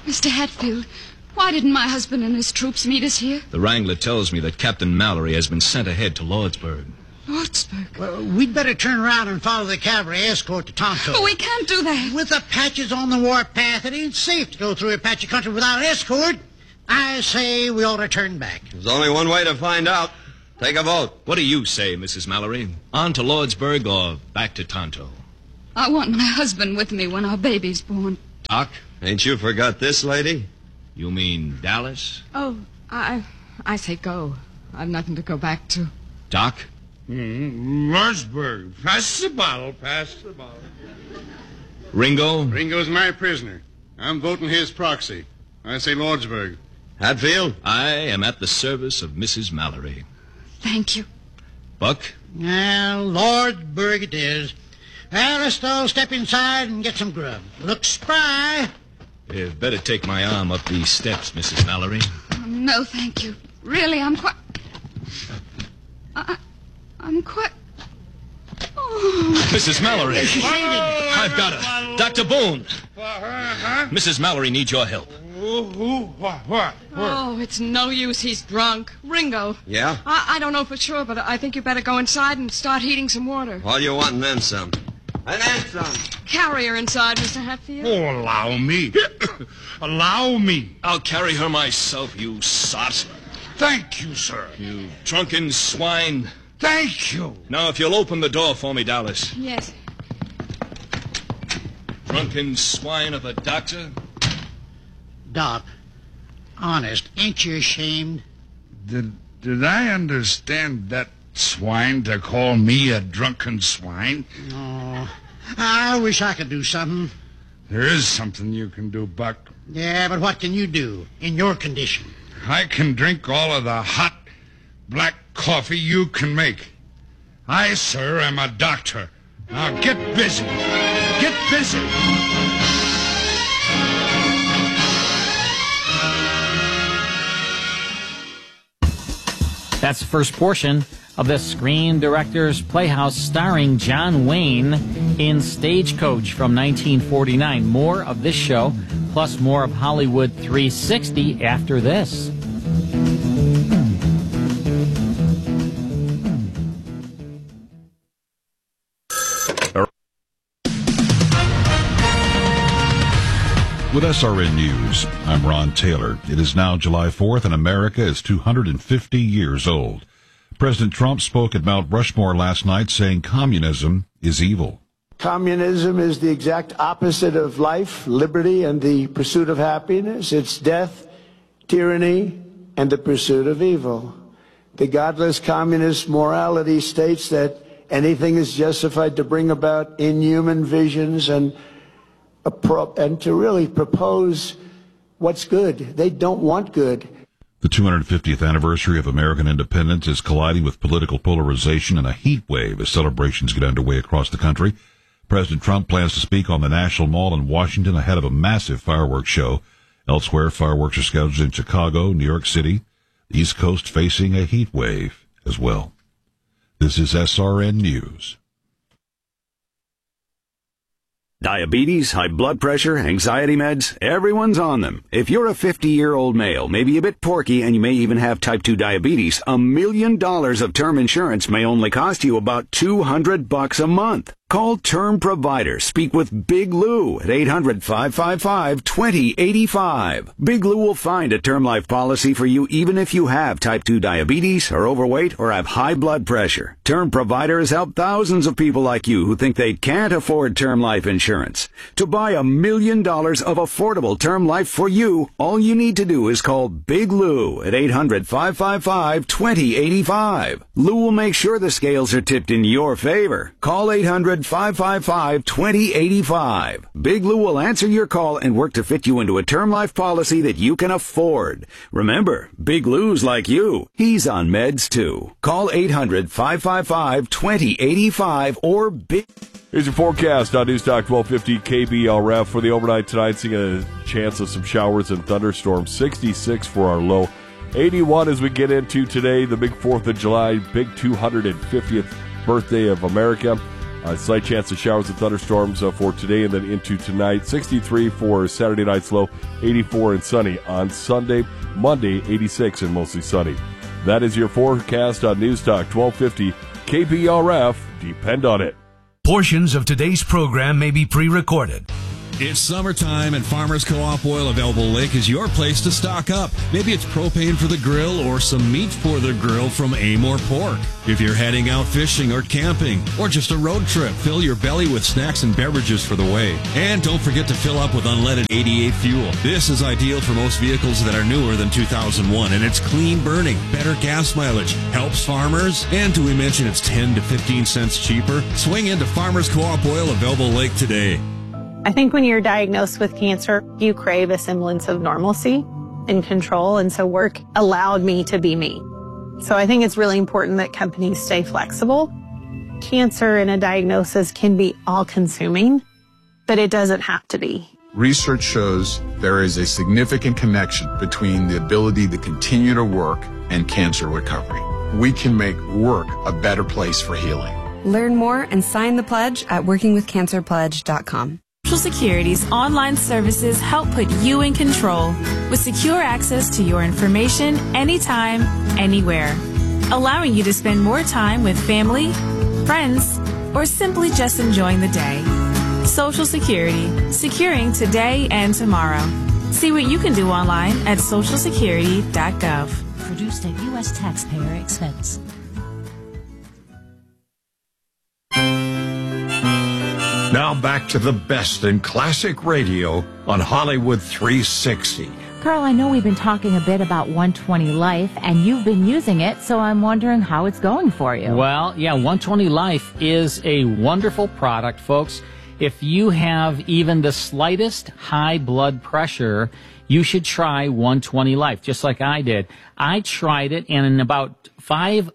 Mr. Hatfield, why didn't my husband and his troops meet us here? The Wrangler tells me that Captain Mallory has been sent ahead to Lordsburg. Lordsburg? Well, we'd better turn around and follow the cavalry escort to Tonto. But we can't do that. With the Apaches on the warpath, it ain't safe to go through Apache country without an escort. I say we ought to turn back. There's only one way to find out. Take a vote. What do you say, Mrs. Mallory? On to Lordsburg or back to Tonto? I want my husband with me when our baby's born. Doc? Ain't you forgot this, lady? You mean Dallas? Oh, I say go. I've nothing to go back to. Doc? Lordsburg. Pass the bottle. Ringo? Ringo's my prisoner. I'm voting his proxy. I say Lordsburg. Hatfield? I am at the service of Mrs. Mallory. Thank you. Buck? Well, Lordsburg it is. Well, let's all step inside and get some grub. Looks spry. You'd better take my arm up these steps, Mrs. Mallory. No, thank you. Really, I'm quite... I'm quite... Oh. Mrs. Mallory. I've got her. Dr. Boone. Mrs. Mallory needs your help. What? Oh, it's no use. He's drunk. Ringo. Yeah? I don't know for sure, but I think you better go inside and start heating some water. All you want and then some. And then some. Carry her inside, Mr. Hatfield. Oh, allow me. Allow me. I'll carry her myself, you sot. Thank you, sir. You drunken swine. Thank you. Now, if you'll open the door for me, Dallas. Yes. Drunken swine of a doctor. Doc, honest, ain't you ashamed? Did I understand that swine to call me a drunken swine? Oh, I wish I could do something. There is something you can do, Buck. Yeah, but what can you do in your condition? I can drink all of the hot, black coffee you can make. I, sir, am a doctor. Now get busy. Get busy. That's the first portion of the Screen Directors Playhouse starring John Wayne in Stagecoach from 1949. More of this show, plus more of Hollywood 360 after this. With SRN News, I'm Ron Taylor. It is now July 4th, and America is 250 years old. President Trump spoke at Mount Rushmore last night, saying communism is evil. Communism is the exact opposite of life, liberty, and the pursuit of happiness. It's death, tyranny, and the pursuit of evil. The godless communist morality states that anything is justified to bring about inhuman visions and to really propose what's good. They don't want good. The 250th anniversary of American independence is colliding with political polarization and a heat wave as celebrations get underway across the country. President Trump plans to speak on the National Mall in Washington ahead of a massive fireworks show. Elsewhere, fireworks are scheduled in Chicago, New York City, the East Coast facing a heat wave as well. This is SRN News. Diabetes, high blood pressure, anxiety meds, everyone's on them. If you're a 50-year-old male, maybe a bit porky, and you may even have type 2 diabetes, $1 million of term insurance may only cost you about $200 a month. Call Term Provider. Speak with Big Lou at 800-555-2085. Big Lou will find a term life policy for you even if you have type 2 diabetes, are overweight, or have high blood pressure. Term Provider has helped thousands of people like you who think they can't afford term life insurance. To buy $1 million of affordable term life for you, all you need to do is call Big Lou at 800-555-2085. Lou will make sure the scales are tipped in your favor. Call 800-555-2085. Big Lou will answer your call and work to fit you into a term life policy that you can afford. Remember, Big Lou's like you. He's on meds too. Call 800-555-2085 or Big... Here's your forecast on Newstalk 1250 KBLRF for the overnight tonight. Seeing a chance of some showers and thunderstorms. 66 for our low. 81 as we get into today, the big 4th of July, big 250th birthday of America. Slight chance of showers and thunderstorms for today and then into tonight. 63 for Saturday night's low, 84 and sunny on Sunday. Monday, 86 and mostly sunny. That is your forecast on News Talk 1250 KBRF. Depend on it. Portions of today's program may be pre-recorded. It's summertime, and Farmers Co-op Oil of Elbow Lake is your place to stock up. Maybe it's propane for the grill or some meat for the grill from Amor Pork. If you're heading out fishing or camping or just a road trip, fill your belly with snacks and beverages for the way. And don't forget to fill up with unleaded 88 fuel. This is ideal for most vehicles that are newer than 2001, and it's clean burning, better gas mileage, helps farmers, and do we mention it's 10 to 15 cents cheaper? Swing into Farmers Co-op Oil of Elbow Lake today. I think when you're diagnosed with cancer, you crave a semblance of normalcy and control, and so work allowed me to be me. So I think it's really important that companies stay flexible. Cancer and a diagnosis can be all-consuming, but it doesn't have to be. Research shows there is a significant connection between the ability to continue to work and cancer recovery. We can make work a better place for healing. Learn more and sign the pledge at workingwithcancerpledge.com. Social Security's online services help put you in control with secure access to your information anytime, anywhere, allowing you to spend more time with family, friends, or simply just enjoying the day. Social Security, securing today and tomorrow. See what you can do online at socialsecurity.gov. Produced at U.S. taxpayer expense. Now back to the best in classic radio on Hollywood 360. Carl, I know we've been talking a bit about 120 Life, and you've been using it, so I'm wondering how it's going for you. Well, yeah, 120 Life is a wonderful product, folks. If you have even the slightest high blood pressure, you should try 120 Life, just like I did. I tried it, and in about 4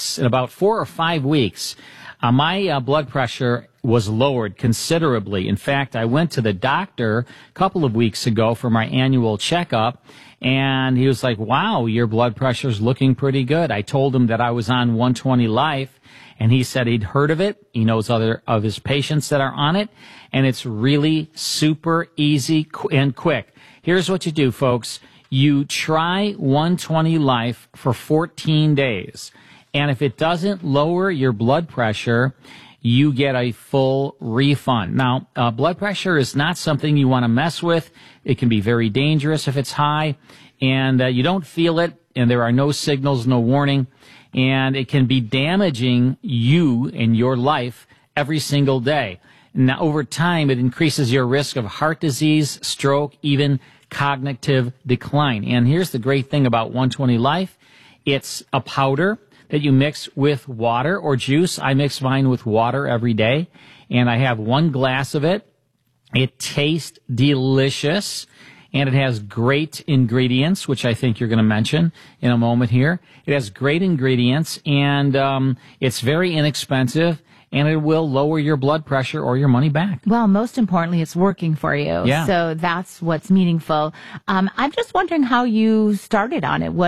or 5 weeks, my blood pressure was lowered considerably. In fact, I went to the doctor a couple of weeks ago for my annual checkup, and he was like, wow, your blood pressure's looking pretty good. I told him that I was on 120 Life, and he said he'd heard of it. He knows other of his patients that are on it, and it's really super easy and quick. Here's what you do, folks. You try 120 Life for 14 days, and if it doesn't lower your blood pressure, you get a full refund. Now, blood pressure is not something you want to mess with. It can be very dangerous if it's high, and you don't feel it, and there are no signals, no warning, and it can be damaging you and your life every single day. Now, over time, it increases your risk of heart disease, stroke, even cognitive decline. And here's the great thing about 120 Life. It's a powder that you mix with water or juice. I mix mine with water every day, and I have 1 glass of it. It tastes delicious, and it has great ingredients, which I think you're going to mention in a moment here. It has great ingredients, and it's very inexpensive, and it will lower your blood pressure or your money back. Well, most importantly, it's working for you. Yeah. So that's what's meaningful. I'm just wondering how you started on it.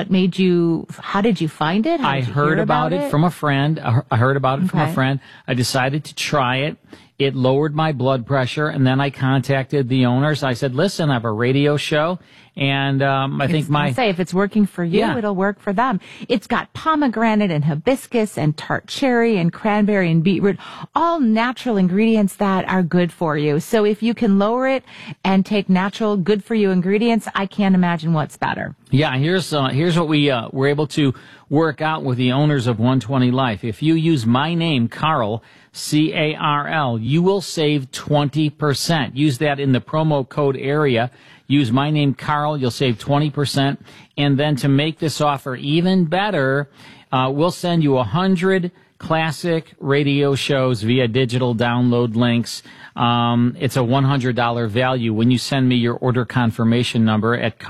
How did you find it? I heard about it from a friend. I heard about it from a friend. I decided to try it. It lowered my blood pressure, and then I contacted the owners. I said, listen, I have a radio show, and I think if it's working for you, it'll work for them. It's got pomegranate and hibiscus and tart cherry and cranberry and beetroot, all natural ingredients that are good for you. So if you can lower it and take natural, good for you ingredients, I can't imagine what's better. Yeah, here's what we were able to work out with the owners of 120 Life. If you use my name, Carl, C-A-R-L, you will save 20%. Use that in the promo code area. Use my name, Carl. You'll save 20%. And then to make this offer even better, we'll send you 100 classic radio shows via digital download links. It's a $100 value when you send me your order confirmation number at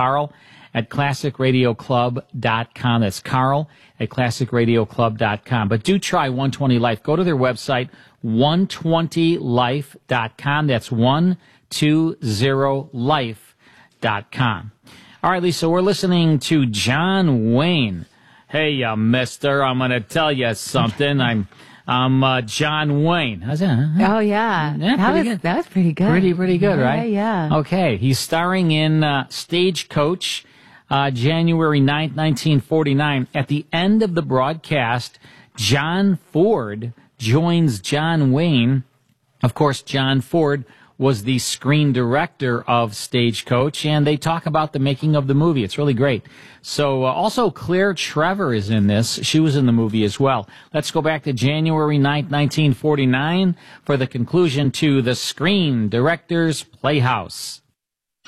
carl@classicradioclub.com. That's carl@classicradioclub.com. But do try 120 Life. Go to their website, 120life.com. That's 120life.com. All right, Lisa, we're listening to John Wayne. Hey, mister, I'm going to tell you something. I'm John Wayne. How's that? Huh? Oh, yeah. Yeah, That was pretty good. Pretty good, right? Yeah. Okay, he's starring in Stagecoach, January 9th, 1949. At the end of the broadcast, John Ford joins John Wayne. Of course, John Ford was the screen director of Stagecoach, and they talk about the making of the movie. It's really great. So also Claire Trevor is in this. She was in the movie as well. Let's go back to January 9th, 1949 for the conclusion to the Screen Directors Playhouse.